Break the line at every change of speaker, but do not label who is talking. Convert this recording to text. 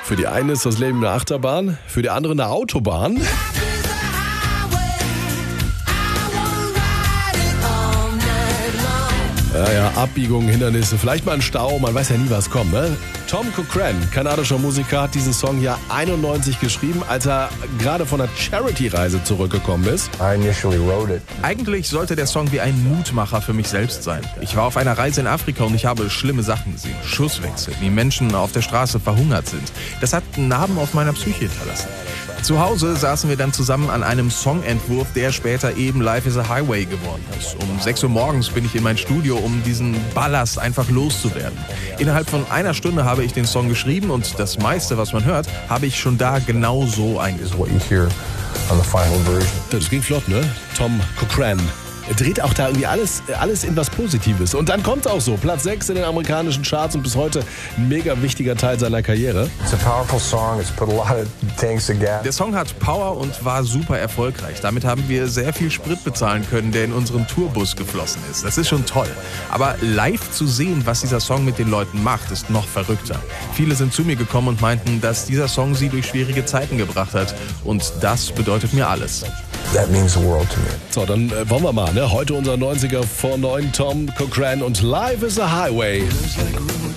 Für die einen ist das Leben eine Achterbahn, für die andere eine Autobahn. Ja, Abbiegungen, Hindernisse, vielleicht mal ein Stau, man weiß ja nie, was kommt, ne? Tom Cochrane, kanadischer Musiker, hat diesen Song ja 91 geschrieben, als er gerade von einer Charity-Reise zurückgekommen ist.
Eigentlich sollte der Song wie ein Mutmacher für mich selbst sein. Ich war auf einer Reise in Afrika und ich habe schlimme Sachen gesehen. Schusswechsel, wie Menschen auf der Straße verhungert sind. Das hat Narben auf meiner Psyche hinterlassen. Zu Hause saßen wir dann zusammen an einem Songentwurf, der später eben Life is a Highway geworden ist. Um 6 Uhr morgens bin ich in mein Studio, um diesen Ballast einfach loszuwerden. Innerhalb von einer Stunde habe ich den Song geschrieben und das meiste, was man hört, habe ich schon da genau so eingesungen.
Das ging flott, ne? Tom Cochrane. Er dreht auch da irgendwie alles in was Positives. Und dann kommt auch so. Platz 6 in den amerikanischen Charts und bis heute ein mega wichtiger Teil seiner Karriere.
Der Song hat Power und war super erfolgreich. Damit haben wir sehr viel Sprit bezahlen können, der in unseren Tourbus geflossen ist. Das ist schon toll. Aber live zu sehen, was dieser Song mit den Leuten macht, ist noch verrückter. Viele sind zu mir gekommen und meinten, dass dieser Song sie durch schwierige Zeiten gebracht hat. Und das bedeutet mir alles.
That means the world to me.
So, dann wollen wir mal, ne? Heute unser 90er vor 9, Tom Cochrane und Life is a Highway.